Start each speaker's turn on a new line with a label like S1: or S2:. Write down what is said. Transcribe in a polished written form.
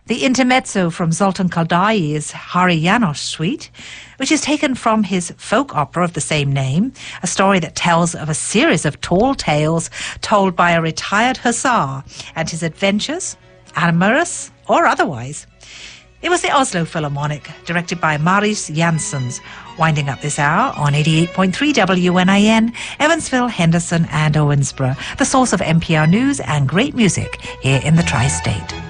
S1: The intermezzo from Zoltan Kodaly is Hari Janos Suite, which is taken from his folk opera of the same name, a story that tells of a series of tall tales told by a retired hussar and his adventures, amorous or otherwise. It was the Oslo Philharmonic, directed by Marius Janssens, winding up this hour on 88.3 WNIN, Evansville, Henderson and Owensboro, the source of NPR news and great music here in the Tri-State.